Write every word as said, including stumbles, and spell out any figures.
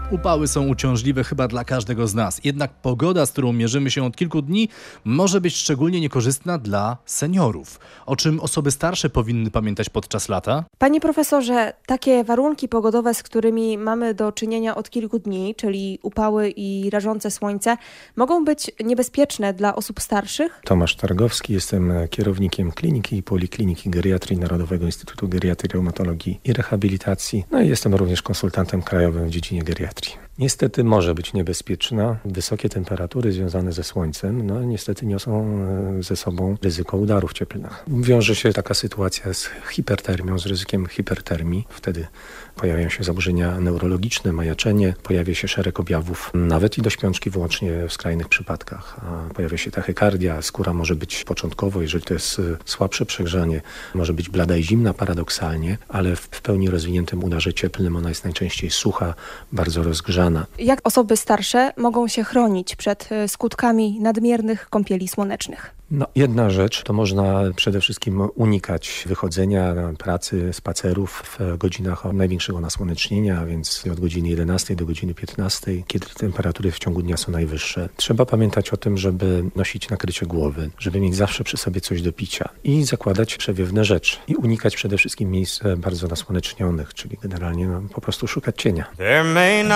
Upały są uciążliwe chyba dla każdego z nas. Jednak pogoda, z którą mierzymy się od kilku dni, może być szczególnie niekorzystna dla seniorów. O czym osoby starsze powinny pamiętać podczas lata? Panie profesorze, takie warunki pogodowe, z którymi mamy do czynienia od kilku dni, czyli upały i rażące słońce, mogą być niebezpieczne dla osób starszych? Tomasz Targowski, jestem kierownikiem kliniki i polikliniki geriatrii Narodowego Instytutu Geriatrii, Reumatologii i Rehabilitacji. No i jestem również konsultantem krajowym w dziedzinie geriatrii. Niestety może być niebezpieczna. Wysokie temperatury związane ze słońcem, no niestety niosą ze sobą ryzyko udarów cieplnych. Wiąże się taka sytuacja z hipertermią, z ryzykiem hipertermii. Wtedy pojawiają się zaburzenia neurologiczne, majaczenie, pojawia się szereg objawów, nawet i do śpiączki wyłącznie w skrajnych przypadkach. A pojawia się tachykardia, skóra może być początkowo, jeżeli to jest słabsze przegrzanie, może być blada i zimna paradoksalnie, ale w pełni rozwiniętym udarze cieplnym ona jest najczęściej sucha, bardzo rozgrzana. Jak osoby starsze mogą się chronić przed skutkami nadmiernych kąpieli słonecznych? No, jedna rzecz to można przede wszystkim unikać wychodzenia, pracy, spacerów w godzinach największego nasłonecznienia, a więc od godziny jedenastej do godziny piętnastej, kiedy temperatury w ciągu dnia są najwyższe. Trzeba pamiętać o tym, żeby nosić nakrycie głowy, żeby mieć zawsze przy sobie coś do picia i zakładać przewiewne rzeczy. I unikać przede wszystkim miejsc bardzo nasłonecznionych, czyli generalnie no, po prostu szukać cienia.